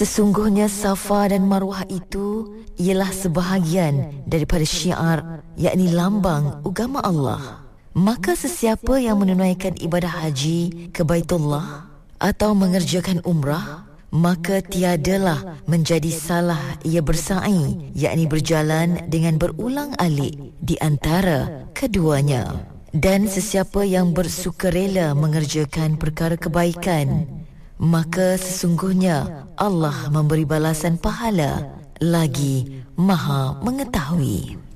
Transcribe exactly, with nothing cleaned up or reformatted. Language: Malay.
sesungguhnya Safa dan Marwah itu ialah sebahagian daripada syiar, yakni lambang agama Allah. Maka sesiapa yang menunaikan ibadah haji ke Baitullah atau mengerjakan umrah, maka tiadalah menjadi salah ia bersa'i, yakni berjalan dengan berulang-alik di antara keduanya. Dan sesiapa yang bersukarela mengerjakan perkara kebaikan, maka sesungguhnya Allah memberi balasan pahala lagi Maha Mengetahui.